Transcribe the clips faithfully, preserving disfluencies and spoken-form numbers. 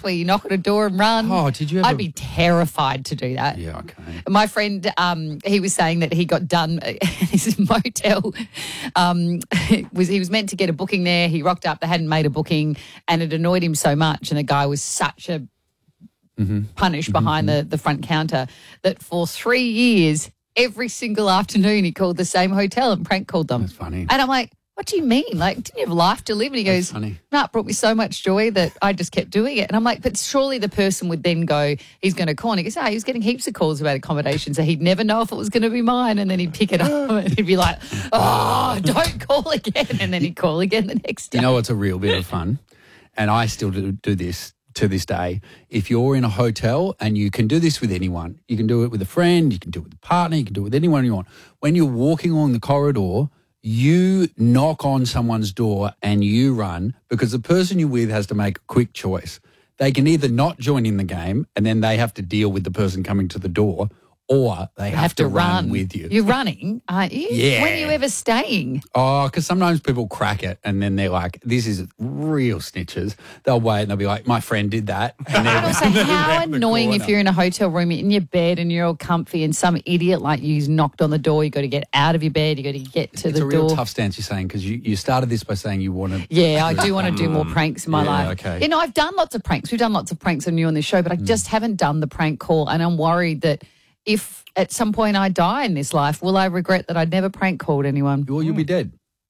where you knock on a door and run. Oh, did you ever? I'd be terrified to do that. Yeah, okay. My friend, um, he was saying that he got done at his motel. Um, was He was meant to get a booking there. He rocked up. They hadn't made a booking and it annoyed him so much. And the guy was such a mm-hmm. punish mm-hmm. behind the, the front counter that for three years, every single afternoon he called the same hotel and prank called them. That's funny. And I'm like, what do you mean? Like, didn't you have life to live? And he That's goes, funny. no, it brought me so much joy that I just kept doing it. And I'm like, but surely the person would then go, he's going to call. And he goes, oh, he was getting heaps of calls about accommodation, so he'd never know if it was going to be mine. And then he'd pick it up and he'd be like, oh, don't call again. And then he'd call again the next day. You know what's a real bit of fun? And I still do, do this to this day. If you're in a hotel, and you can do this with anyone, you can do it with a friend, you can do it with a partner, you can do it with anyone you want. When you're walking along the corridor, you knock on someone's door and you run, because the person you're with has to make a quick choice. They can either not join in the game and then they have to deal with the person coming to the door, or they have, have to, to run. run with you. You're running, aren't you? Yeah. When are you ever staying? Oh, because sometimes people crack it and then they're like, this is real snitches. They'll wait and they'll be like, my friend did that. And And also, they're how around the annoying corner. if you're in a hotel room, you're in your bed and you're all comfy and some idiot like you's knocked on the door, you got to get out of your bed, you got to get to It's the a real door. tough stance you're saying, because you, you started this by saying you want to. Yeah, I do want to do more pranks in my Yeah, life. okay. You know, I've done lots of pranks. We've done lots of pranks on you on this show, but I just haven't done the prank call, and I'm worried that if at some point I die in this life, will I regret that I'd never prank called anyone? Well, you'll be dead.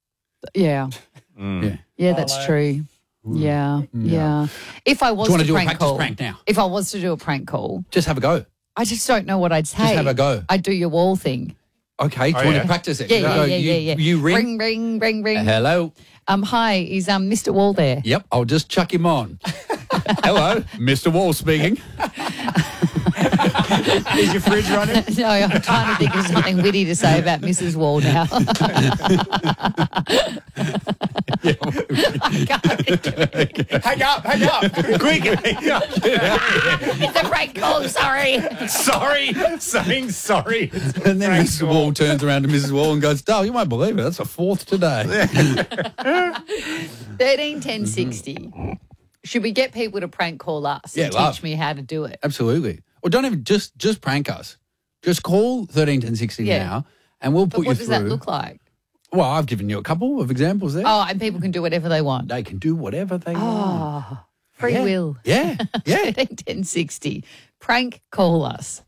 Yeah. Yeah. Yeah, that's true. Yeah, yeah. If I was Do you want to to do a prank practice call, prank now? if I was to do a prank call, Just have a go. I just don't know what I'd say. have a go. I'd do your wall thing. Okay. Do Oh, you want yeah? to practice it? Yeah, yeah, Go, yeah, you, yeah, yeah. You ring. ring, ring, ring, ring. Hello. Um, hi, is um Mister Wall there? Yep. I'll just chuck him on. Hello. Mister Wall speaking. Is your fridge running? No, I'm trying to think of something witty to say about Missus Wall now. I can't think of it. Hang up, hang up. Quick. It's a prank call, sorry. Sorry. Saying sorry. And then Mister Wall turns around to Missus Wall and goes, Dale, you won't believe it. That's a fourth today. thirteen ten sixty. Should we get people to prank call us Yeah, and love. teach me how to do it? Absolutely. Or don't even just just prank us. Just call thirteen ten sixty Yeah. now and we'll But put what you does through. that look like? Well, I've given you a couple of examples there. Oh, and people can do whatever they want. They can do whatever they want. Oh, free Yeah. will. Yeah. Yeah. thirteen ten sixty. Prank call us.